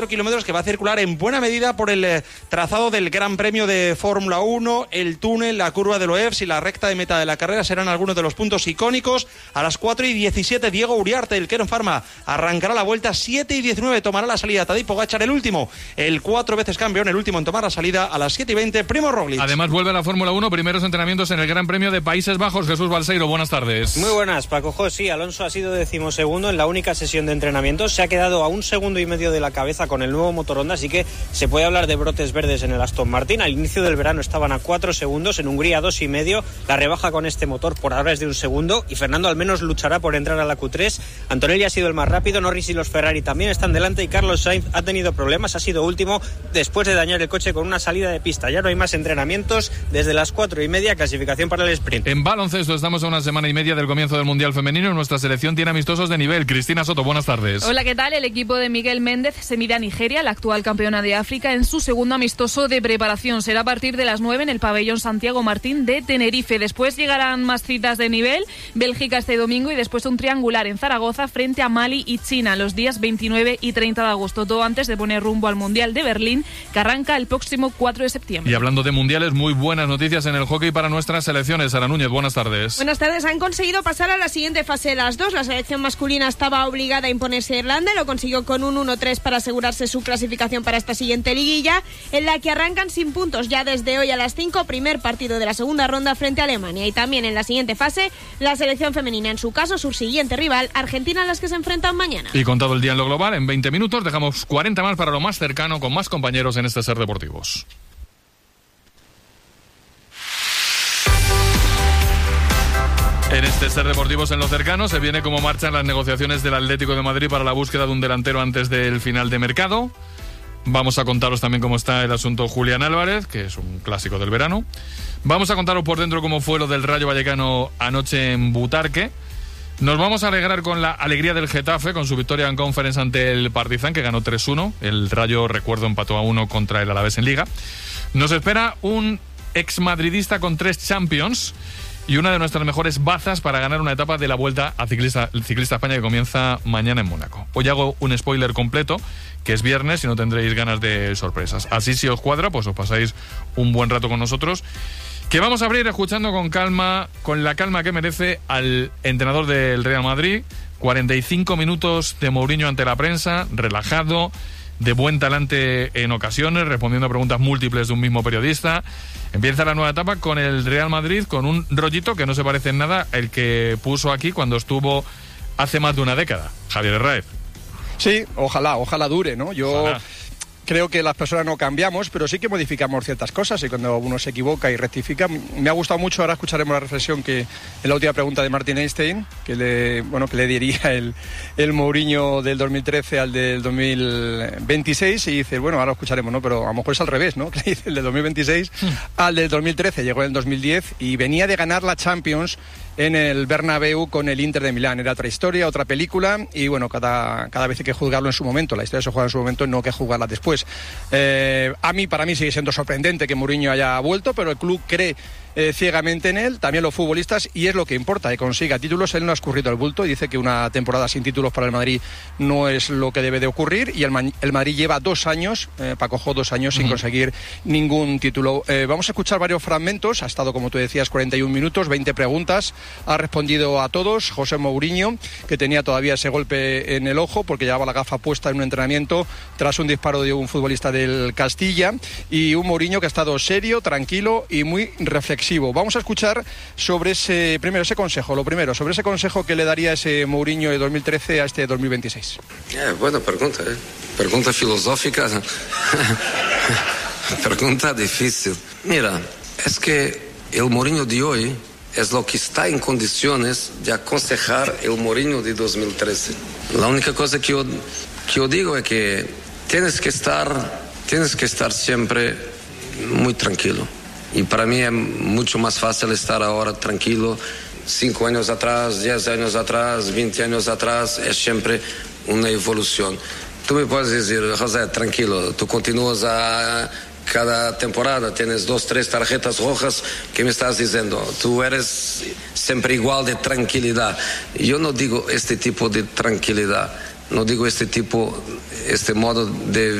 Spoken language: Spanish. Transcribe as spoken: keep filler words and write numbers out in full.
kilómetros que va a circular en buena medida por el eh, trazado del Gran Premio de Fórmula uno, el túnel, la curva de Loebs y la recta de meta de la carrera serán algunos de los puntos icónicos. A las cuatro y diecisiete, Diego Uriarte, el Kern Pharma, arrancará la vuelta. Siete y diecinueve tomará la salida Tadej Pogačar, el último, el cuatro veces campeón, el último en tomar la salida. A las siete y veinte, Primo Roglic. Además vuelve la Fórmula uno, primeros entrenamientos en el Gran Premio de Países Bajos. Jesús Balseiro, buenas tardes. Muy buenas, Paco Jo. Sí, Alonso ha sido decimosegundo en la única sesión de entrenamientos. Se ha quedado a un segundo y medio de la cabeza con el nuevo motor Honda, así que se puede hablar de brotes verdes en el Aston Martin. Al inicio del verano estaban a cuatro segundos, en Hungría dos y medio. La rebaja con este motor por ahora es de un segundo y Fernando al menos luchará por entrar a la Q tres. Antonelli ha sido el más rápido, Norris y los Ferrari también están delante y Carlos Sainz ha tenido problemas, ha sido último después de dañar el coche con una salida de pista. Ya no hay más entrenamientos desde las cuatro y media, clasificación para el sprint. En baloncesto estamos a una semana y media del comienzo del Mundial Femenino y nuestra selección tiene amistosos de nivel. Cristina Soto, buenas tardes. Hola, ¿qué tal? El equipo de Miguel Méndez se mide a Nigeria, la actual campeona de África, en su segundo amistoso de preparación. Será a partir de las nueve en el pabellón Santiago Martín de Tenerife. Después llegarán más citas de nivel, Bélgica este domingo y después un triangular en Zaragoza frente a Mali y China los días veintinueve y treinta de agosto, todo antes de poner rumbo al Mundial de Berlín, que arranca el próximo cuatro de septiembre. Y hablando de mundiales, muy buenas noticias en el hockey para nuestras selecciones. Sara Núñez, buenas tardes. Buenas tardes. Han conseguido pasar a la siguiente fase de las dos. La selección masculina estaba obligada a imponerse a Irlanda, lo consiguió con un uno tres para asegurarse su clasificación para esta siguiente liguilla, en la que arrancan sin puntos ya desde hoy a las cinco, primer partido de la segunda ronda frente a Alemania. Y también en la siguiente fase, la selección femenina, en su caso, su siguiente rival, Argentina, a las que se enfrentan mañana. Y contado el día en lo global, en veinte minutos dejamos cuarenta más para lo más cercano, con más compañeros en este Ser Deportivos. En este Ser Deportivos en lo cercano se viene cómo marchan las negociaciones del Atlético de Madrid para la búsqueda de un delantero antes del final de mercado. Vamos a contaros también cómo está el asunto Julián Álvarez, que es un clásico del verano. Vamos a contaros por dentro cómo fue lo del Rayo Vallecano anoche en Butarque. Nos vamos a alegrar con la alegría del Getafe, con su victoria en Conference ante el Partizan, que ganó tres uno. El Rayo, recuerdo, empató a uno contra el Alavés en Liga. Nos espera un exmadridista con tres Champions y una de nuestras mejores bazas para ganar una etapa de la Vuelta a Ciclista, Ciclista España, que comienza mañana en Mónaco. Hoy hago un spoiler completo, que es viernes y no tendréis ganas de sorpresas. Así, si os cuadra, pues os pasáis un buen rato con nosotros, que vamos a abrir escuchando con calma, con la calma que merece, al entrenador del Real Madrid. cuarenta y cinco minutos de Mourinho ante la prensa, relajado, de buen talante en ocasiones, respondiendo a preguntas múltiples de un mismo periodista. Empieza la nueva etapa con el Real Madrid, con un rollito que no se parece en nada el que puso aquí cuando estuvo hace más de una década, Javier Herráez. Sí, ojalá, ojalá dure, ¿no? Yo Ojalá. Creo que las personas no cambiamos, pero sí que modificamos ciertas cosas, y cuando uno se equivoca y rectifica. Me ha gustado mucho, ahora escucharemos la reflexión que en la última pregunta de Martin Einstein, que le, bueno, que le diría el, el Mourinho del dos mil trece al del dos mil veintiséis, y dice, bueno, ahora lo escucharemos, ¿no? Pero a lo mejor es al revés, ¿no? Que le dice el del dos mil veintiséis al del dos mil trece, llegó en el dos mil diez y venía de ganar la Champions en el Bernabéu con el Inter de Milán. Era otra historia, otra película, y bueno, cada, cada vez hay que juzgarlo en su momento. La historia se juega en su momento, no que juzgarla después. Eh, a mí, para mí sigue siendo sorprendente que Mourinho haya vuelto, pero el club cree eh, ciegamente en él, también los futbolistas, y es lo que importa, que consiga títulos. Él no ha escurrido el bulto y dice que una temporada sin títulos para el Madrid no es lo que debe de ocurrir, y el, Ma- el Madrid lleva dos años, eh, Paco Jo, dos años sin uh-huh. conseguir ningún título. Eh, vamos a escuchar varios fragmentos. Ha estado, como tú decías, cuarenta y un minutos, veinte preguntas, ha respondido a todos. José Mourinho, que tenía todavía ese golpe en el ojo porque llevaba la gafa puesta en un entrenamiento tras un disparo de un futbolista del Castilla, y un Mourinho que ha estado serio, tranquilo y muy reflexivo. Vamos a escuchar sobre ese, primero, ese consejo, lo primero, sobre ese consejo que le daría ese Mourinho de dos mil trece a este dos mil veintiséis. Eh, buena pregunta, ¿eh? Pregunta filosófica. Pregunta difícil. Mira, es que el Mourinho de hoy es lo que está en condiciones de aconsejar el Mourinho de dos mil trece. La única cosa que yo, que yo digo es que tienes que estar, tienes que estar siempre muy tranquilo. Y para mí es mucho más fácil estar ahora tranquilo. Cinco años atrás, diez años atrás, veinte años atrás, es siempre una evolución. Tú me puedes decir, José, tranquilo, tú continúas a... cada temporada tienes dos, tres tarjetas rojas. ¿Qué me estás diciendo? Tú eres siempre igual de tranquilidad. Yo no digo este tipo de tranquilidad. no digo este tipo, este modo de